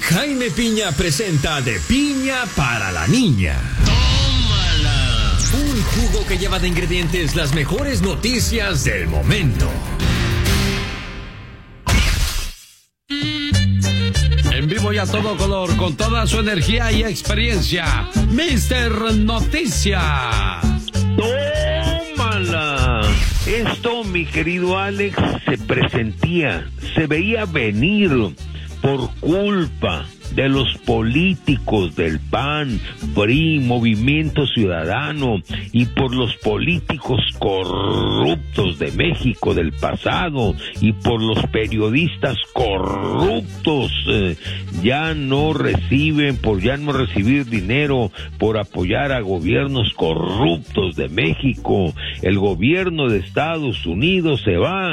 Jaime Piña presenta De Piña para la Niña. ¡Tómala! Un jugo que lleva de ingredientes las mejores noticias del momento. En vivo y a todo color, con toda su energía y experiencia, Mr. Noticias. ¡Tómala! Esto, mi querido Alex, se presentía, se veía venir por culpa de los políticos del PAN, PRI, Movimiento Ciudadano, y por los políticos corruptos de México del pasado, y por los periodistas corruptos. Ya no reciben, por ya no recibir dinero por apoyar a gobiernos corruptos de México. El gobierno de Estados Unidos se va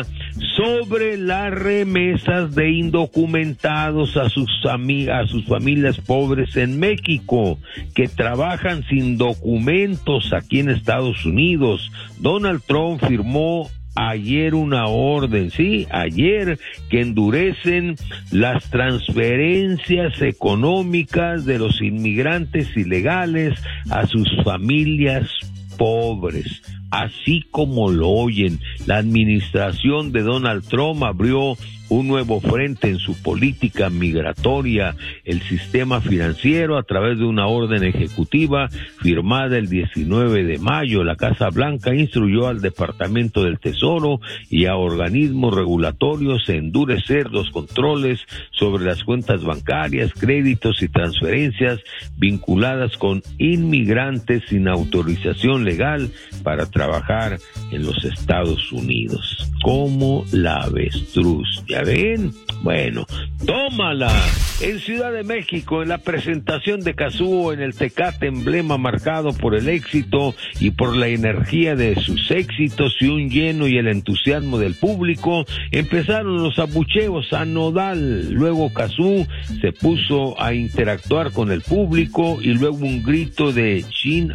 sobre las remesas de indocumentados a sus familias pobres en México, que trabajan sin documentos aquí en Estados Unidos. Donald Trump firmó ayer una orden, ayer, que endurecen las transferencias económicas de los inmigrantes ilegales a sus familias pobres. Así como lo oyen, la administración de Donald Trump abrió un nuevo frente en su política migratoria, el sistema financiero, a través de una orden ejecutiva firmada el 19 de mayo. La Casa Blanca instruyó al Departamento del Tesoro y a organismos regulatorios a endurecer los controles sobre las cuentas bancarias, créditos y transferencias vinculadas con inmigrantes sin autorización legal para trabajar en los Estados Unidos. Como la avestruz. ¿Ya ven? Bueno, tómala. En Ciudad de México, en la presentación de Cazúo en el Tecate, emblema marcado por el éxito y por la energía de sus éxitos y un lleno y el entusiasmo del público, empezaron los abucheos a Nodal. Luego Cazú se puso a interactuar con el público y luego un grito de Chin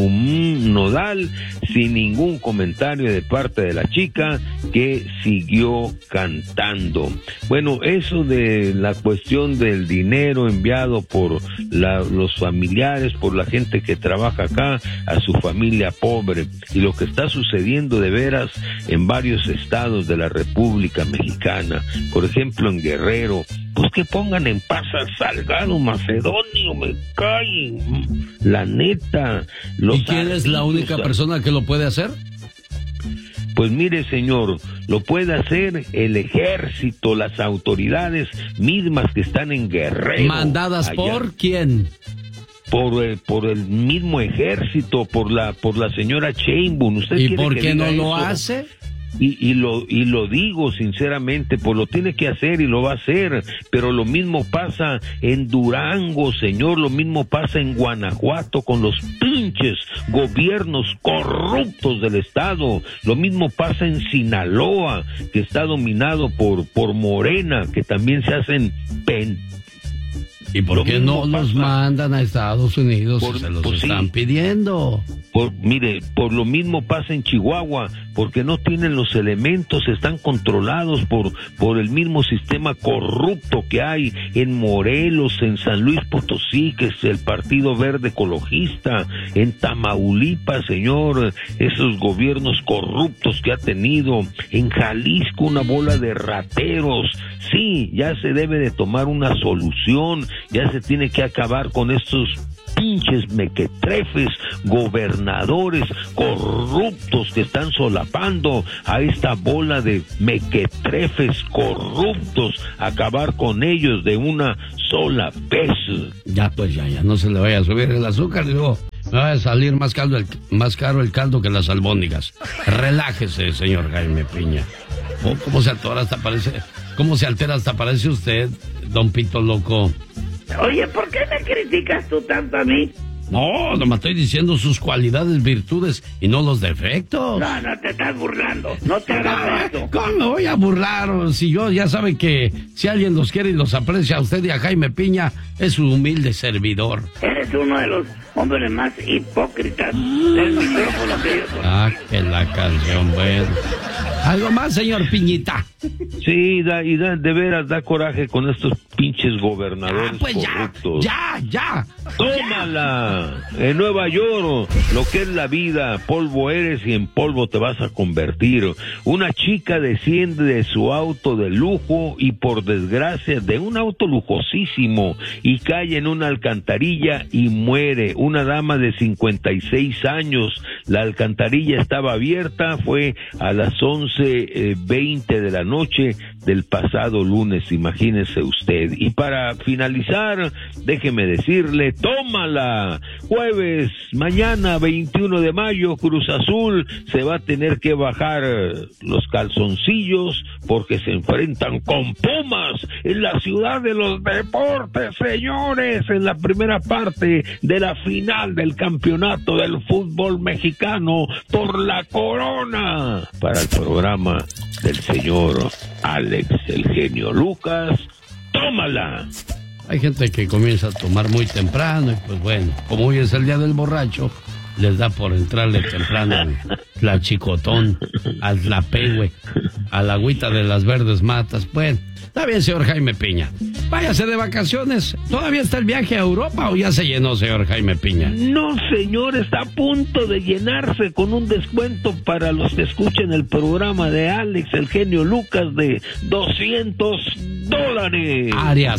Atum Nodal, sin ningún comentario de parte de la chica, que siguió cantando. Bueno, eso de la cuestión del dinero enviado por los familiares, por la gente que trabaja acá, a su familia pobre, y lo que está sucediendo de veras en varios estados de la República Mexicana, por ejemplo en Guerrero, pues que pongan en paz a Salgado Macedonio, me cae, la neta. ¿Y quién es la única persona que lo puede hacer? Pues mire, señor, lo puede hacer el ejército, las autoridades mismas que están en Guerrero. ¿Mandadas allá por quién? Por el mismo ejército, por la señora Sheinbaum. ¿Usted ¿Y por qué no eso? Lo hace? Y lo digo sinceramente, pues lo tiene que hacer y lo va a hacer, pero lo mismo pasa en Durango, señor, lo mismo pasa en Guanajuato con los pinches gobiernos corruptos del estado, lo mismo pasa en Sinaloa, que está dominado por Morena, que también se hacen ¿Y por qué no los mandan a Estados Unidos si se los están pidiendo? Mire, por lo mismo pasa en Chihuahua, porque no tienen los elementos, están controlados por el mismo sistema corrupto que hay en Morelos, en San Luis Potosí, que es el Partido Verde Ecologista, en Tamaulipas, señor, esos gobiernos corruptos que ha tenido, en Jalisco una bola de rateros. Sí, ya se debe de tomar una solución, ya se tiene que acabar con estos pinches mequetrefes, gobernadores corruptos que están solapando a esta bola de mequetrefes corruptos, acabar con ellos de una sola vez. Ya, pues ya, no se le vaya a subir el azúcar y luego me va a salir más caro el caldo que las albóndigas. Relájese, señor Jaime Piña. ¿Cómo se altera hasta parece usted, don Pito Loco? Oye, ¿por qué me criticas tú tanto a mí? No, nomás estoy diciendo sus cualidades, virtudes y no los defectos. No te estás burlando. No te hagas eso. ¿Cómo me voy a burlar? Si yo ya sabe que si alguien los quiere y los aprecia a usted y a Jaime Piña, es su humilde servidor. Eres uno de los hombres más hipócritas del micrófono que yo conozco. Que la canción, bueno. ¿Algo más, señor Piñita? Sí, de veras da coraje con estos pinches gobernadores pues corruptos. Ya. ¡Tómala! En Nueva York, lo que es la vida, polvo eres y en polvo te vas a convertir. Una chica desciende de su auto de lujo y por desgracia de un auto lujosísimo y cae en una alcantarilla y muere. Una dama de 56 años. La alcantarilla estaba abierta, fue a las 11:20 de la noche del pasado lunes, imagínese usted. Y para finalizar, déjeme decirle, tómala. Jueves, mañana 21 de mayo, Cruz Azul se va a tener que bajar los calzoncillos porque se enfrentan con Pumas en la ciudad de los deportes, señores, en la primera parte de la final del campeonato del fútbol mexicano por la corona. Para el programa del señor Alex, el genio Lucas, tómala. Hay gente que comienza a tomar muy temprano y pues bueno, como hoy es el día del borracho, les da por entrarle temprano al tlachicotón, al tlapehue, a la agüita de las verdes matas. Bueno, está bien, señor Jaime Piña. Váyase de vacaciones. ¿Todavía está el viaje a Europa o ya se llenó, señor Jaime Piña? No, señor, está a punto de llenarse con un descuento para los que escuchen el programa de Alex, el genio Lucas, de $200. Área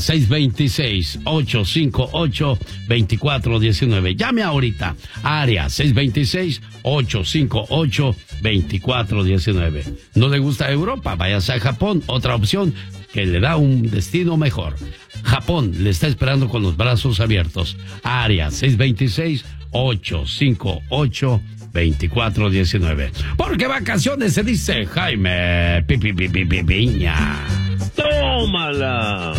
626-858-2419. Llame ahorita. Área 626-858-2419. ¿No le gusta Europa? Váyase a Japón. Otra opción que le da un destino mejor. Japón le está esperando con los brazos abiertos. Área 626-858-2419. Porque vacaciones se dice Jaime Piña. ¡Tómala!